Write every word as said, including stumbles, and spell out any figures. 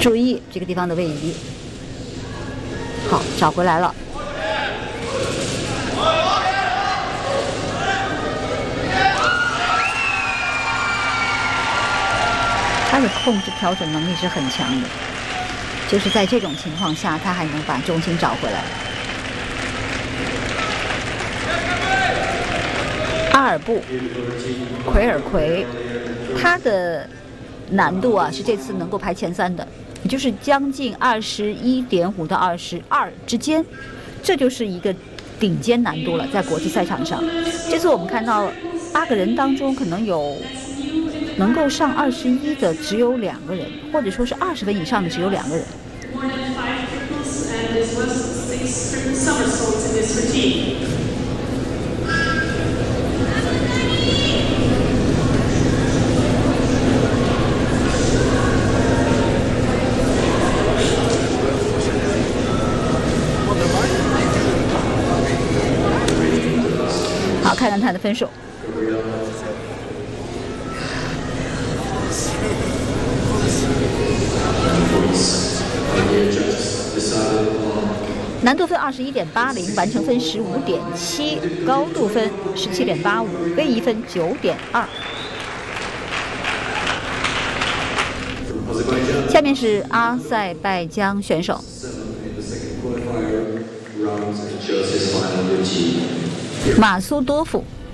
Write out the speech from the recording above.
注意这个地方的位移。好，找回来了。他的控制调整能力是很强的，就是在这种情况下，他还能把重心找回来。阿尔布，奎尔奎，他的难度啊是这次能够排前三的，也就是将近二十一点五到二十二之间，这就是一个顶尖难度了，在国际赛场上。这次我们看到八个人当中，可能有能够上二十一的只有两个人，或者说是二十分以上的只有两个人。好，看看他的分数。难度分二十一点八零，完成分十五点七，高度分十七点八五，位移分九点二。下面是阿塞拜疆选手。马苏多夫